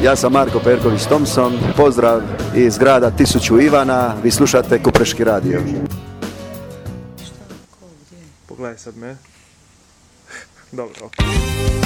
Ja sam Marko Perković Thompson, pozdrav iz grada 1000 Ivana, vi slušate Kupreški radio. Pogledaj sad me. Dobro.